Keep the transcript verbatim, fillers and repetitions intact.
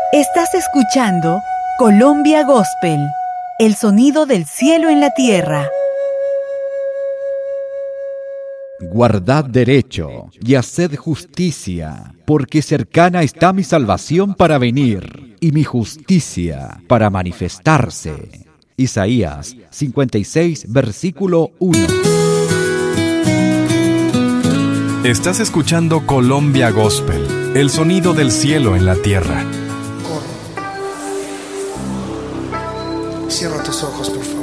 Estás escuchando Colombia Gospel, el sonido del cielo en la tierra. Guardad derecho y haced justicia, porque cercana está mi salvación para venir, y mi justicia para manifestarse. Isaías cincuenta y seis, versículo uno. Estás escuchando Colombia Gospel, el sonido del cielo en la tierra. Cierra tus ojos, por favor.